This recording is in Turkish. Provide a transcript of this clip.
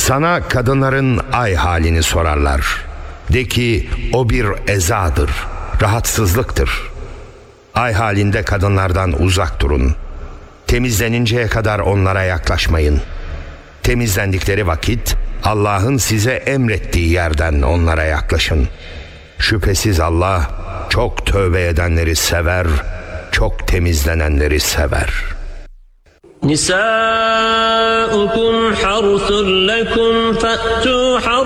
Sana kadınların ay halini sorarlar. De ki o bir ezadır, rahatsızlıktır. Ay halinde kadınlardan uzak durun. Temizleninceye kadar onlara yaklaşmayın. Temizlendikleri vakit Allah'ın size emrettiği yerden onlara yaklaşın. Şüphesiz Allah çok tövbe edenleri sever, çok temizlenenleri sever. نساؤكم حرث لكم فأتوا حرثكم